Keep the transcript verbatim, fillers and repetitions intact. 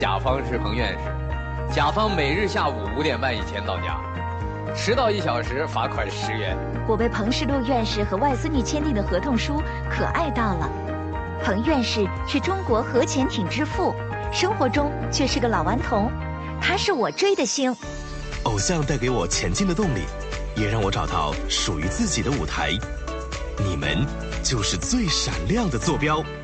甲方是彭院士，甲方每日下午五点半以前到家，迟到一小时罚款十元。 我为彭世禄院士和外孙女签订的合同书可爱到了。彭院士是中国核潜艇之父，生活中却是个老顽童，他是我追的星。 偶像带给我前进的动力，也让我找到属于自己的舞台。你们就是最闪亮的坐标。